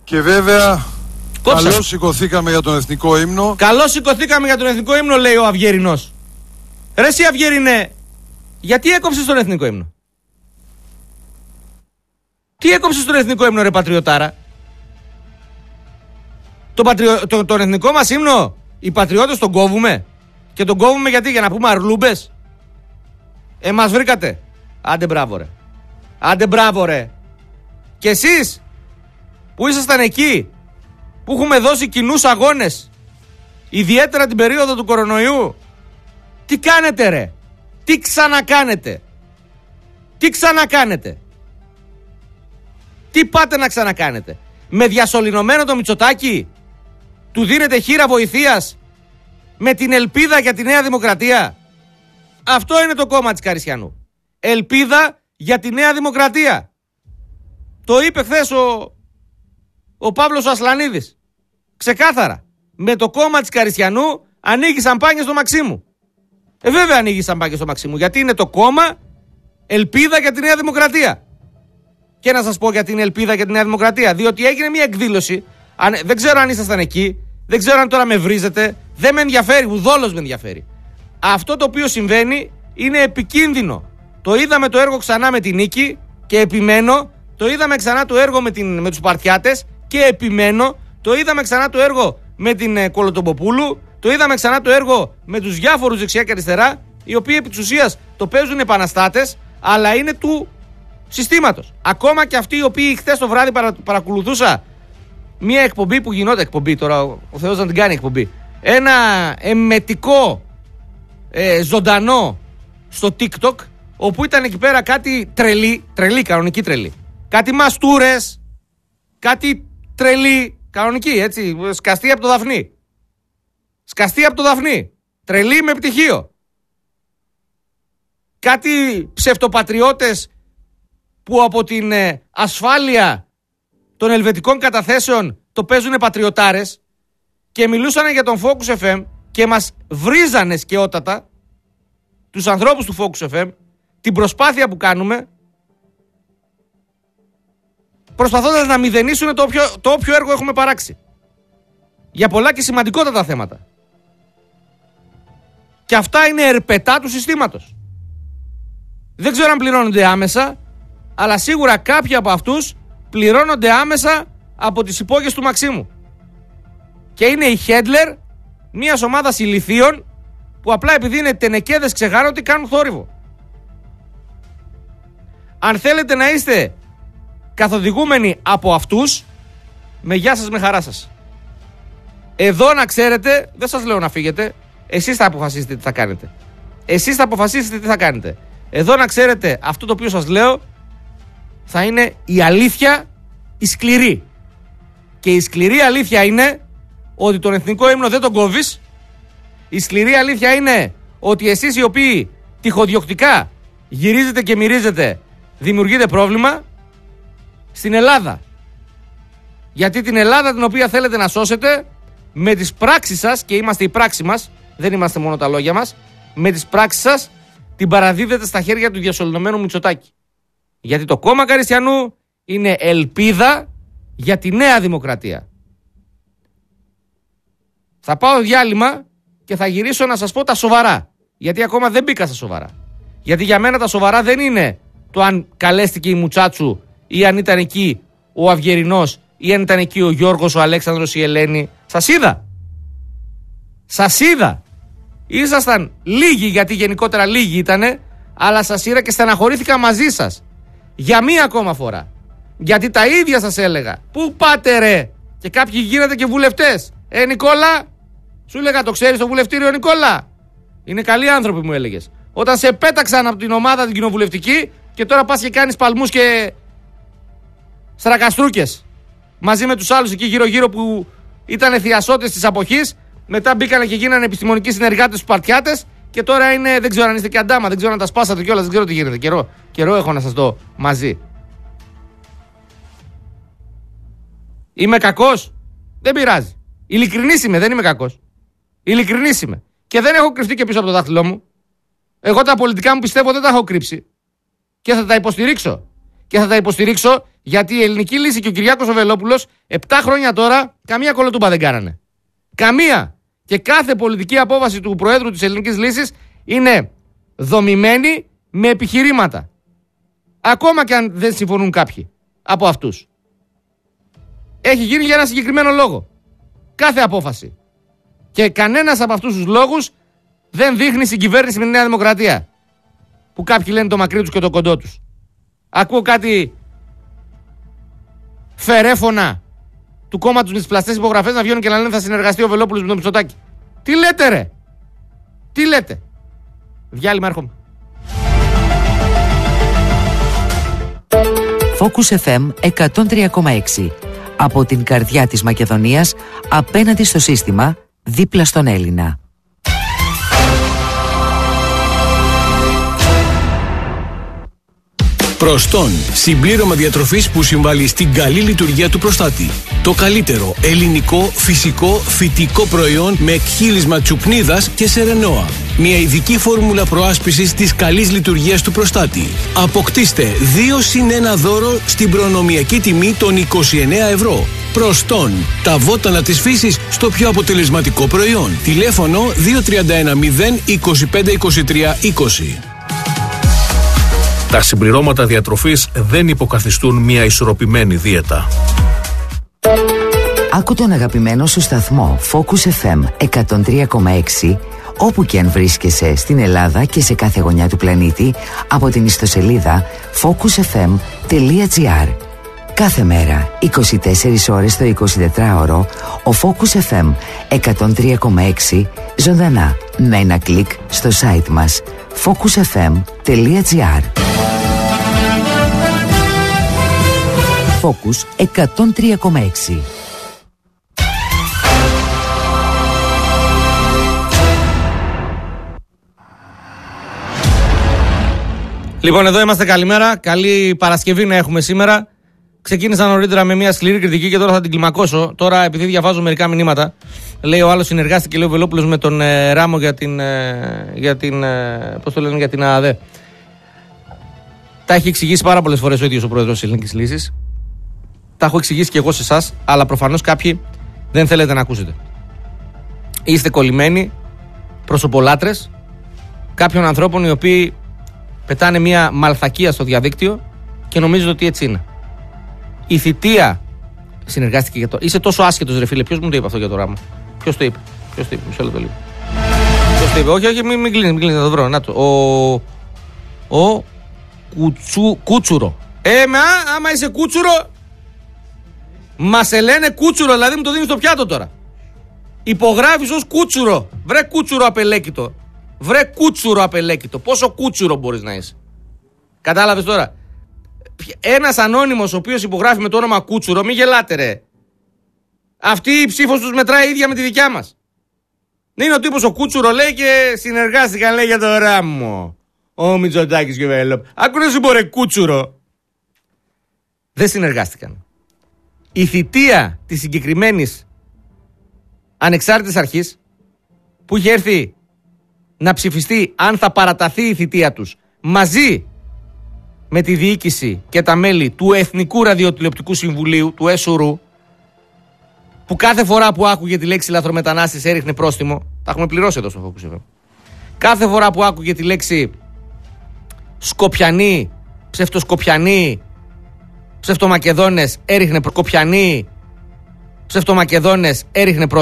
Και βέβαια, καλώς σηκωθήκαμε για τον εθνικό ύμνο. Καλώς σηκωθήκαμε για τον εθνικό ύμνο, λέει ο Αυγερινός. Ρε εσύ Αυγερινέ, γιατί έκοψες τον εθνικό ύμνο? Τι έκοψες τον εθνικό ύμνο, ρε πατριωτάρα? Τον εθνικό μας ύμνο οι πατριώτες τον κόβουμε? Και τον κόβουμε γιατί? Για να πούμε αρλούμπες? Μας βρήκατε. Άντε μπράβο ρε. Άντε μπράβο ρε. Και εσείς που ήσασταν εκεί, που έχουμε δώσει κοινούς αγώνες, ιδιαίτερα την περίοδο του κορονοϊού, τι κάνετε ρε? Τι ξανακάνετε? Τι ξανακάνετε? Τι πάτε να ξανακάνετε? Με διασωληνωμένο το Μητσοτάκη του δίνετε χείρα βοηθείας με την ελπίδα για τη Νέα Δημοκρατία? Αυτό είναι το κόμμα της Καριστιανού. Ελπίδα για τη Νέα Δημοκρατία. Το είπε χθες ο Παύλος Ασλανίδης. Ξεκάθαρα. Με το κόμμα της Καριστιανού ανοίγει σαμπάνια στο Μαξίμου. Βέβαια ανοίγει σαμπάνια στο Μαξίμου. Γιατί είναι το κόμμα ελπίδα για τη Νέα Δημοκρατία. Και να σας πω γιατί είναι ελπίδα για τη Νέα Δημοκρατία. Διότι έγινε μια εκδήλωση. Δεν ξέρω αν ήσασταν εκεί. Δεν ξέρω αν τώρα με βρίζετε. Δεν με ενδιαφέρει. Ουδόλως με ενδιαφέρει. Αυτό το οποίο συμβαίνει είναι επικίνδυνο. Το είδαμε το έργο ξανά με την Νίκη και επιμένω. Το είδαμε ξανά το έργο με τους Παρτιάτες και επιμένω. Το είδαμε ξανά το έργο με την Κολοτομποπούλου. Το είδαμε ξανά το έργο με τους διάφορους δεξιά και αριστερά, οι οποίοι επί της ουσίας το παίζουν επαναστάτες, αλλά είναι του συστήματος. Ακόμα και αυτοί οι οποίοι χθες το βράδυ παρακολουθούσα μια εκπομπή που γινόταν εκπομπή, τώρα ο Θεός να την κάνει εκπομπή, ένα εμμετικό ζωντανό στο TikTok, όπου ήταν εκεί πέρα κάτι τρελή, κανονική τρελή. Κάτι μαστούρες, κάτι τρελή, κανονική, έτσι, σκαστή από το Δαφνί. Σκαστή από το Δαφνί. Τρελή με πτυχίο. Κάτι ψευτοπατριώτες που από την ασφάλεια των ελβετικών καταθέσεων το παίζουνε πατριωτάρες και μιλούσαν για τον Focus FM και μας βρίζανε σκαιότατα τους ανθρώπους του Focus FM, την προσπάθεια που κάνουμε, προσπαθώντας να μηδενίσουν το όποιο έργο έχουμε παράξει για πολλά και σημαντικότατα θέματα. Και αυτά είναι ερπετά του συστήματος. Δεν ξέρω αν πληρώνονται άμεσα, αλλά σίγουρα κάποιοι από αυτούς πληρώνονται άμεσα από τις υπόγειες του Μαξίμου. Και είναι η Χέντλερ, μια ομάδα ηλιθείων που απλά επειδή είναι τενεκέδες ξεγάρωτοι κάνουν θόρυβο. Αν θέλετε να είστε καθοδηγούμενοι από αυτούς, με γεια σας, με χαρά σας. Εδώ να ξέρετε, δεν σας λέω να φύγετε, εσείς θα αποφασίσετε τι θα κάνετε. Εσείς θα αποφασίσετε τι θα κάνετε. Εδώ να ξέρετε, αυτό το οποίο σας λέω θα είναι η αλήθεια, η σκληρή. Και η σκληρή αλήθεια είναι ότι τον εθνικό ύμνο δεν τον κόβεις. Η σκληρή αλήθεια είναι ότι εσείς οι οποίοι τυχοδιοκτικά γυρίζετε και μυρίζετε, δημιουργείτε πρόβλημα στην Ελλάδα. Γιατί την Ελλάδα την οποία θέλετε να σώσετε, με τις πράξεις σας, και είμαστε η πράξη μας, δεν είμαστε μόνο τα λόγια μας, με τις πράξεις σας την παραδίδετε στα χέρια του διασωληνωμένου Μητσοτάκη. Γιατί το κόμμα Καριστιανού είναι ελπίδα για τη Νέα Δημοκρατία. Θα πάω διάλειμμα και θα γυρίσω να σας πω τα σοβαρά. Γιατί ακόμα δεν μπήκα στα σοβαρά. Γιατί για μένα τα σοβαρά δεν είναι το αν καλέστηκε η Μουτσάτσου ή αν ήταν εκεί ο Αυγερινός ή αν ήταν εκεί ο Γιώργος, ο Αλέξανδρος, η Ελένη. Σας είδα. Σας είδα. Ήσασταν λίγοι, γιατί γενικότερα λίγοι ήτανε, αλλά σας είδα και στεναχωρήθηκα μαζί σας. Για μία ακόμα φορά. Γιατί τα ίδια σας έλεγα. Πού πάτε ρε? Και κάποιοι γίνατε και βουλευτές. Νικόλα, σου έλεγα, το ξέρεις το βουλευτήριο Νικόλα? Είναι καλοί άνθρωποι, μου έλεγες. Όταν σε πέταξαν από την ομάδα την κοινοβουλευτική και τώρα πας και κάνεις παλμούς και στρακαστρούκες μαζί με τους άλλους εκεί γύρω-γύρω που ήταν θειασότες της αποχής. Μετά μπήκανε και γίνανε επιστημονικοί συνεργάτες στους Παρτιάτες και τώρα είναι, δεν ξέρω αν είστε και αντάμα, δεν ξέρω αν τα σπάσατε κιόλας, δεν ξέρω τι γίνεται. Καιρό έχω να σας δω μαζί. Είμαι κακός? Δεν πειράζει. Ειλικρινής είμαι, δεν είμαι κακός. Ειλικρινής είμαι. Και δεν έχω κρυφτεί και πίσω από το δάχτυλό μου. Εγώ τα πολιτικά μου πιστεύω δεν τα έχω κρύψει. Και θα τα υποστηρίξω. Και θα τα υποστηρίξω Γιατί η ελληνική λύση και ο Κυριάκος ο Βελόπουλος 7 χρόνια τώρα καμία κολοτούμπα δεν κάνανε. Καμία. Και κάθε πολιτική απόφαση του Προέδρου της ελληνικής λύσης είναι δομημένη με επιχειρήματα. Ακόμα και αν δεν συμφωνούν κάποιοι από αυτούς. Έχει γίνει για ένα συγκεκριμένο λόγο. Κάθε απόφαση. Και κανένας από αυτούς τους λόγους δεν δείχνει συγκυβέρνηση με τη Νέα Δημοκρατία. Που κάποιοι λένε το μακρύ τους και το κοντό τους. Ακούω κάτι φερέφωνα του κόμματος με τις πλαστές υπογραφές να βγαίνουν και να λένε θα συνεργαστεί ο Βελόπουλος με τον Μητσοτάκη. Τι λέτε ρε? Τι λέτε? Διάλειμμα, έρχομαι. Focus FM 103,6. Από την καρδιά της Μακεδονίας, απέναντι στο σύστημα, δίπλα στον Έλληνα. Προστών. Συμπλήρωμα διατροφής που συμβάλλει στην καλή λειτουργία του προστάτη. Το καλύτερο ελληνικό, φυσικό, φυτικό προϊόν με εκχύλισμα τσουπνίδας και σερενόα. Μια ειδική φόρμουλα προάσπισης της καλής λειτουργίας του προστάτη. Αποκτήστε 2+1 δώρο στην προνομιακή τιμή των 29 ευρώ. Προστών. Τα βότανα της φύσης στο πιο αποτελεσματικό προϊόν. Τηλέφωνο 231 0 25 23 20. Τα συμπληρώματα διατροφής δεν υποκαθιστούν μια ισορροπημένη δίαιτα. Άκου τον αγαπημένο σου σταθμό Focus FM 103,6 όπου και αν βρίσκεσαι στην Ελλάδα και σε κάθε γωνιά του πλανήτη από την ιστοσελίδα focusfm.gr. Κάθε μέρα, 24 ώρες το 24ωρο, ο Focus FM 103,6 ζωντανά με ένα κλικ στο site μας focusfm.gr. Focus 103,6. Λοιπόν, εδώ είμαστε, καλημέρα. Καλή Παρασκευή να έχουμε σήμερα. Ξεκίνησα νωρίτερα με μια σκληρή κριτική και τώρα θα την κλιμακώσω. Τώρα, επειδή διαβάζω μερικά μηνύματα, λέει ο άλλος συνεργάστηκε, λέει ο Βελόπουλος, με τον Ράμο για την πώς το λένε, για την ΑΑΔ. Τα έχει εξηγήσει πάρα πολλές φορές ο ίδιος ο πρόεδρος της Ελληνικής Λύσης. Τα έχω εξηγήσει και εγώ σε εσάς, αλλά προφανώς κάποιοι δεν θέλετε να ακούσετε. Είστε κολλημένοι προσωπολάτρες κάποιων ανθρώπων οι οποίοι πετάνε μια μαλθακία στο διαδίκτυο και νομίζετε ότι έτσι είναι. Η θητεία συνεργάστηκε για το. Είσαι τόσο άσχετος, ρε φίλε. Ποιος μου το είπε αυτό για το Ράμο? Ποιος το είπε? Μισό λεπτό λίγο. Ποιος το είπε? Όχι, μην κλείνεις, να το βρω. Να το. Ο Κούτσουρο. Άμα είσαι Κούτσουρο, μα σε λένε Κούτσουρο, δηλαδή μου το δίνεις στο πιάτο τώρα. Υπογράφεις ως Κούτσουρο. Βρε Κούτσουρο απελέκητο. Βρε Κούτσουρο απελέκητο. Πόσο Κούτσουρο μπορείς να είσαι? Κατάλαβες τώρα? Ένας ανώνυμος ο οποίος υπογράφει με το όνομα Κούτσουρο, μη γελάτε ρε. Αυτή η ψήφος τους μετράει ίδια με τη δικιά μας. Είναι ο τύπος ο Κούτσουρο, λέει, και συνεργάστηκαν, λέει, για το Ράμο ο Μητσοτάκης και ο Βελόπουλος. Άκου να σου πω ρε Κούτσουρο. Δεν συνεργάστηκαν. Η θητεία της συγκεκριμένης ανεξάρτητης αρχής που είχε έρθει να ψηφιστεί αν θα παραταθεί η θητεία τους μαζί με τη διοίκηση και τα μέλη του Εθνικού Ραδιοτηλεοπτικού Συμβουλίου, του ΕΣΟΡΟΥ, που κάθε φορά που άκουγε τη λέξη λαθρομετανάστης έριχνε πρόστιμο. Τα έχουμε πληρώσει εδώ στο Focus FM. Κάθε φορά που άκουγε τη λέξη Σκοπιανοί, ψευτοσκοπιανοί, ψευτομακεδόνες έριχνε πρόστιμο.